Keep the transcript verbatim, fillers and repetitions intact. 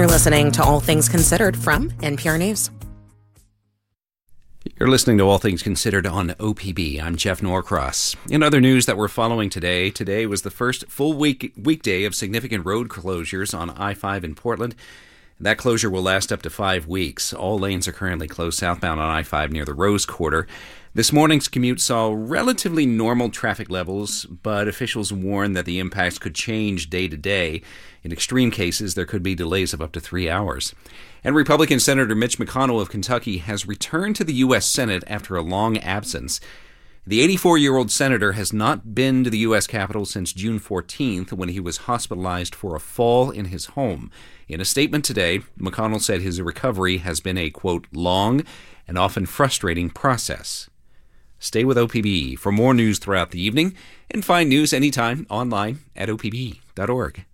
You're listening to All Things Considered from N P R News. You're listening to All Things Considered on O P B. I'm Jeff Norcross. In other news that we're following today, today was the first full week weekday of significant road closures on I five in Portland. That closure will last up to five weeks. All lanes are currently closed southbound on I five near the Rose Quarter. This morning's commute saw relatively normal traffic levels, but officials warn that the impacts could change day to day. In extreme cases, there could be delays of up to three hours. And Republican Senator Mitch McConnell of Kentucky has returned to the U S Senate after a long absence. The eighty-four-year-old senator has not been to the U S Capitol since June fourteenth, when he was hospitalized for a fall in his home. In a statement today, McConnell said his recovery has been a, quote, long and often frustrating process. Stay with O P B for more news throughout the evening, and find news anytime online at O P B dot org.